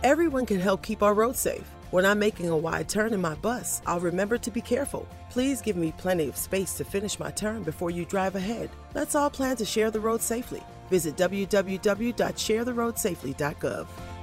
Everyone can help keep our roads safe. When I'm making a wide turn in my bus, I'll remember to be careful. Please give me plenty of space to finish my turn before you drive ahead. Let's all plan to share the road safely. Visit www.sharetheroadsafely.gov.